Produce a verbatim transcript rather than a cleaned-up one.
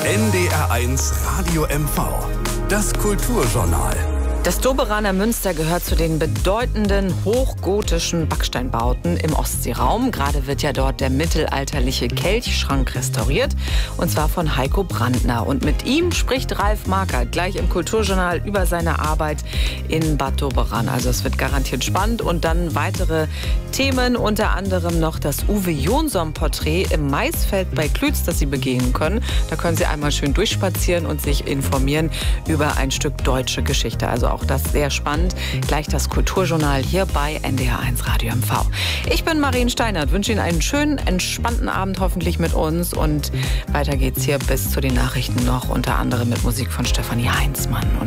N D R eins Radio M V. Das Kulturjournal. Das Doberaner Münster gehört zu den bedeutenden hochgotischen Backsteinbauten im Ostseeraum. Gerade wird ja dort der mittelalterliche Kelchschrank restauriert, und zwar von Heiko Brandner. Und mit ihm spricht Ralf Markert gleich im Kulturjournal über seine Arbeit in Bad Doberan. Also es wird garantiert spannend. Und dann weitere Themen, unter anderem noch das Uwe Jonsson-Porträt im Maisfeld bei Klütz, das Sie begehen können. Da können Sie einmal schön durchspazieren und sich informieren über ein Stück deutsche Geschichte. Also auch das sehr spannend. Gleich das Kulturjournal hier bei N D R eins Radio M V. Ich bin Marien Steinert, wünsche Ihnen einen schönen, entspannten Abend hoffentlich mit uns. Und weiter geht's hier bis zu den Nachrichten noch, unter anderem mit Musik von Stefanie Heinzmann. Und